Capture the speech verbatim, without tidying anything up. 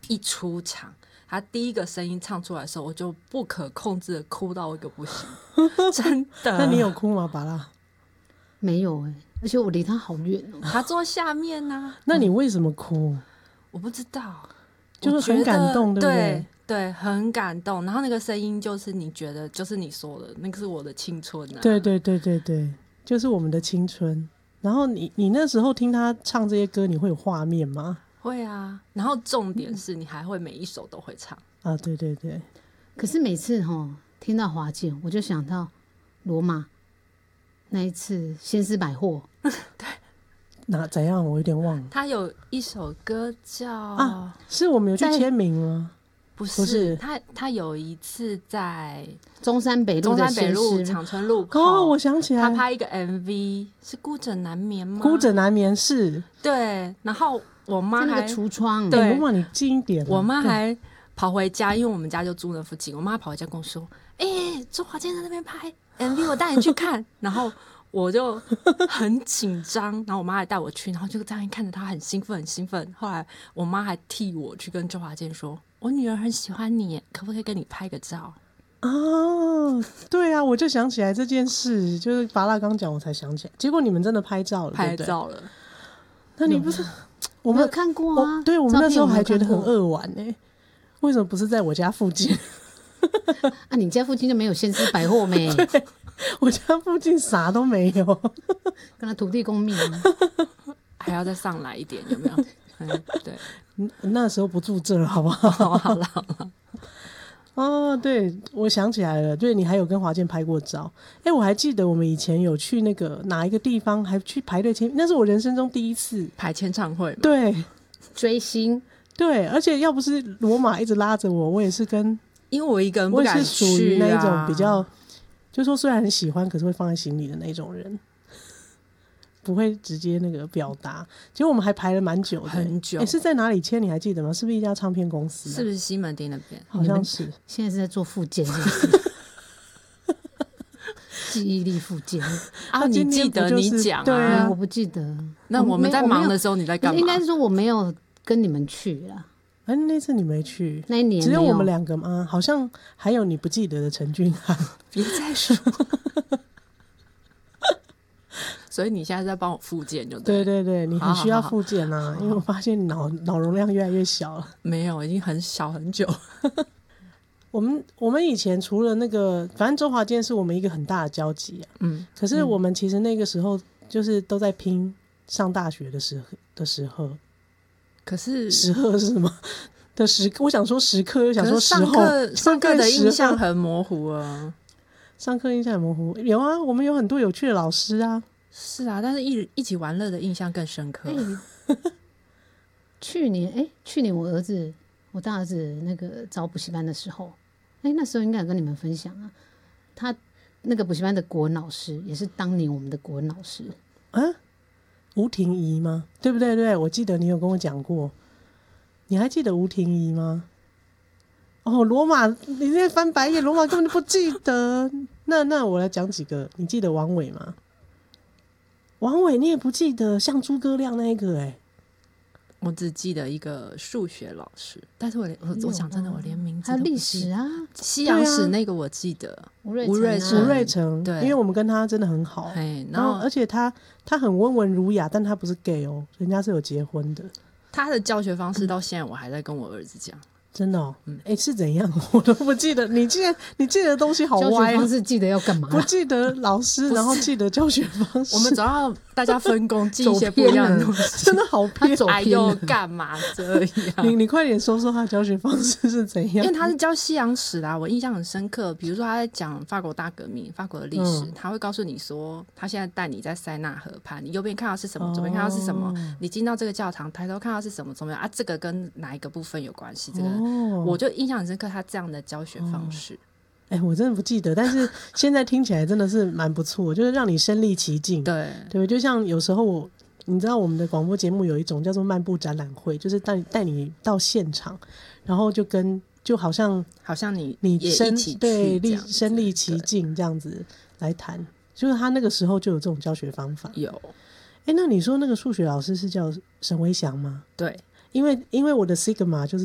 一出场，他第一个声音唱出来的时候，我就不可控制的哭到一个不行，真的。 那你有哭吗，芭乐？ 没有哎、欸，而且我离他好远哦、喔。 他坐下面啊。 那你为什么哭？ 嗯、我不知道， 就是很感动，对不对？ 对，很感动。然后那个声音就是你觉得，就是你说的，那个是我的青春啊。 对对对对对，就是我们的青春。然后你你那时候听他唱这些歌，你会有画面吗？ 会啊。然后重点是你还会每一首都会唱啊！对对对。 可是每次齁听到华健，我就想到罗马那一次先施百货。 对。 那怎样？我有点忘了。 他有一首歌叫啊，是我们有去签名吗？ 不是，不是他他有一次在中山北路中山北路长春路口。 哦，我想起来， 他拍一个 M V 是孤枕难眠吗？ 孤枕难眠是。 对，然后我妈还那个橱窗， 对，罗马你近一点、啊。 我妈还跑回家，因为我们家就住那附近，我妈跑回家跟我说：“哎、欸，周华健在那边拍 M V， 我带你去看。”然后我就很紧张，然后我妈还带我去，然后就这样看着他很兴奋很兴奋。后来我妈还替我去跟周华健说：“我女儿很喜欢你，可不可以跟你拍个照？” 哦，对啊，我就想起来这件事，就是芭乐刚讲我才想起来，结果你们真的拍照了， 拍照了。 对对，那你不是我们有看过啊？ 对，我们那时候还觉得很扼腕呢、欸，为什么不是在我家附近？ 啊，你家附近就没有先施百货没？ 对，我家附近啥都没有， 跟他土地公庙还要再上来一点，有没有？嗯，对， 那时候不住这了，好不好？ 好好了好了。 哦，对，我想起来了，对，你还有跟华健拍过照。哎，我还记得我们以前有去那个哪一个地方，还去排队签，那是我人生中第一次排签唱会嘛。 对， 追星， 对，而且要不是罗马一直拉着我，我也是跟， 因为我一个人不敢去、啊， 我也是属于那一种比较，就说虽然很喜欢，可是会放在心里的那种人。不会直接那个表达，结果我们还排了蛮久的， 很久。 欸、是在哪里签？你还记得吗？是不是一家唱片公司、啊？ 是不是西门町那边？ 好像是。 现在是在做复健，是不是？记忆力复健啊！你记得你讲、啊， 对啊，我不记得。 那我们在忙的时候你在干嘛？ 应该是说我没有跟你们去啦。 哎、欸，那次你没去， 那一年只有我们两个吗？好像还有你不记得的陈俊翰。 别再说。所以你现在在帮我复健就对。 对对对，你很需要复健啊，好好好，因为我发现脑脑容量越来越小了。 没有，已经很小很久。 我们我们以前除了那个，反正周华健是我们一个很大的交集啊。嗯，可是我们其实那个时候就是都在拼上大学的时候的时候。 可是时刻是什么的时？我想说时刻，又想说时候。 上课上课的印象很模糊啊。 上课印象很模糊，有啊，我们有很多有趣的老师啊。 是啊，但是一一起玩乐的印象更深刻。 欸、去年哎、欸，去年我儿子，我大儿子那个找补习班的时候，哎、欸，那时候应该有跟你们分享啊。他那个补习班的国文老师，也是当年我们的国文老师啊，吴婷怡吗？对不对？对，我记得你有跟我讲过。你还记得吴婷怡吗？哦，罗马，你在翻白眼，罗马根本就不记得。那那我来讲几个，你记得王伟吗？王伟你也不记得，像诸葛亮那一个哎、欸， 我只记得一个数学老师，但是我我我讲真的，我连名字还有历史啊， 西洋史那个我记得， 吴瑞吴瑞吴瑞成，对，因为我们跟他真的很好，然后而且他他很温文儒雅，但他不是 gay 哦，人家是有结婚的。 他的教学方式到现在我还在跟我儿子讲。 真的哦，哎、嗯欸，是怎样？我都不记得。你记得，你记得的东西好歪、哦。 教学方式记得要干嘛？ 不记得老师，然后记得教学方式。 我们总要大家分工，记一些不一样的东西。 真的好偏， 哎呦，干嘛这样？ 你你快点说说他的教学方式是怎样？ 因为他是教西洋史啦，我印象很深刻。比如说他在讲法国大革命、法国的历史、嗯，他会告诉你说，他现在带你在塞纳河畔，你右边看到是什么，左边看到是什么，哦、你进到这个教堂，抬头看到是什么，怎么样啊？这个跟哪一个部分有关系？这个、哦、我就印象很深刻，他这样的教学方式。 哎、哦欸，我真的不记得，但是现在听起来真的是蛮不错，就是让你身临其境。 对对，就像有时候我，你知道我们的广播节目有一种叫做漫步展览会，就是带带你到现场，然后就跟就好像好像你你身对立身临其境这样子来谈，就是他那个时候就有这种教学方法。 有， 哎、欸，那你说那个数学老师是叫沈维祥吗？ 对。 因为因为我的 Sigma 就是